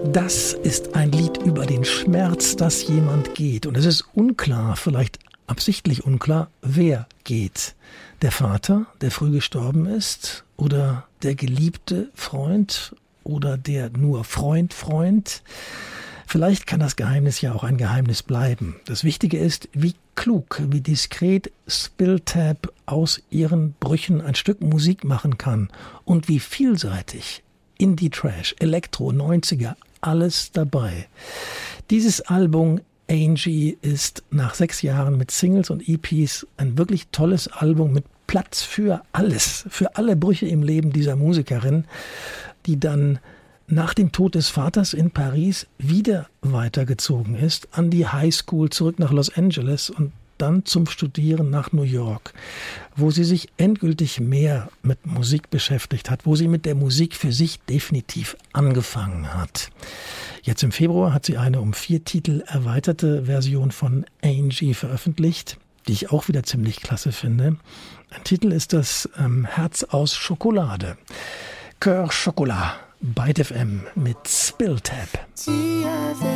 Das ist ein Lied über den Schmerz, dass jemand geht. Und es ist unklar, vielleicht absichtlich unklar, wer geht. Der Vater, der früh gestorben ist, oder der geliebte Freund oder der nur Freund. Vielleicht kann das Geheimnis ja auch ein Geheimnis bleiben. Das Wichtige ist, wie klug, wie diskret Spilltap aus ihren Brüchen ein Stück Musik machen kann und wie vielseitig Indie Trash, Elektro, 90er, alles dabei. Dieses Album Angie ist nach 6 Jahren mit Singles und EPs ein wirklich tolles Album mit Platz für alles, für alle Brüche im Leben dieser Musikerin, die dann nach dem Tod des Vaters in Paris wieder weitergezogen ist, an die Highschool zurück nach Los Angeles und dann zum Studieren nach New York, wo sie sich endgültig mehr mit Musik beschäftigt hat, wo sie mit der Musik für sich definitiv angefangen hat. Jetzt im Februar hat sie eine um 4 Titel erweiterte Version von Angie veröffentlicht, die ich auch wieder ziemlich klasse finde. Ein Titel ist das Herz aus Schokolade. Cœur Chocolat, Byte FM mit Spilltap. Tu avais